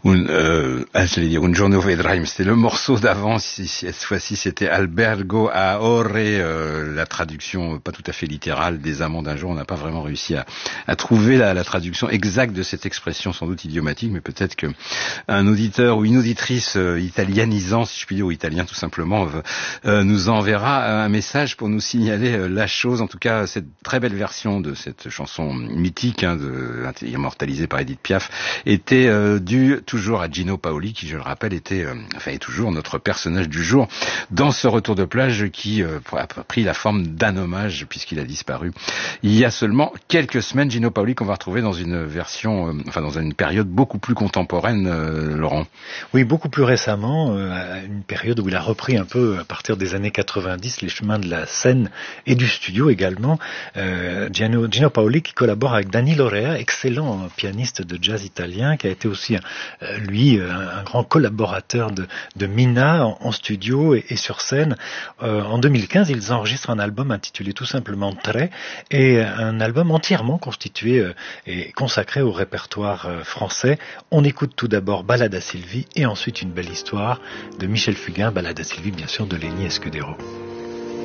J'allais dire Un giorno vedrai, mais c'était le morceau d'avant. Cette fois-ci, c'était Albergo a Ore, la traduction pas tout à fait littérale des Amants d'un jour. On n'a pas vraiment réussi à trouver la traduction exacte de cette expression, sans doute idiomatique, mais peut-être que un auditeur ou une auditrice italianisant, si je puis dire, ou italien tout simplement, nous enverra un message pour nous signaler la chose. En tout cas, cette très belle version de cette chanson mythique, immortalisée par Edith Piaf, était due toujours à Gino Paoli, qui, je le rappelle, est toujours notre personnage du jour dans ce retour de plage qui a pris la forme d'un hommage puisqu'il a disparu il y a seulement quelques semaines. Gino Paoli qu'on va retrouver dans une version, dans une période beaucoup plus contemporaine, Laurent. Oui, beaucoup plus récemment, une période où il a repris un peu à partir des années 90 les chemins de la scène et du studio également. Gino Paoli qui collabore avec Danilo Rea, excellent pianiste de jazz italien, qui a été aussi un grand collaborateur de Mina en studio et sur scène. En 2015, ils enregistrent un album intitulé tout simplement Tre, et un album entièrement constitué et consacré au répertoire français. On écoute tout d'abord Ballade à Sylvie et ensuite une belle histoire de Michel Fugain, Ballade à Sylvie bien sûr de Lenny Escudero.